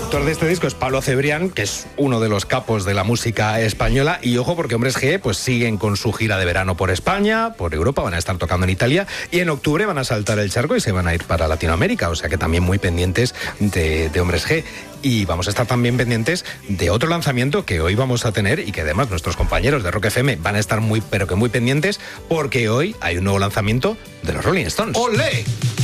productor de este disco es Pablo Cebrián, que es uno de los capos de la música española. Y ojo, porque Hombres G pues siguen con su gira de verano por España, por Europa, van a estar tocando en Italia y en octubre van a saltar el charco y se van a ir para Latinoamérica. O sea que también muy pendientes de Hombres G. Y vamos a estar también pendientes de otro lanzamiento que hoy vamos a tener y que además nuestros compañeros de Rock FM van a estar muy, pero que muy pendientes, porque hoy hay un nuevo lanzamiento de los Rolling Stones. ¡Olé!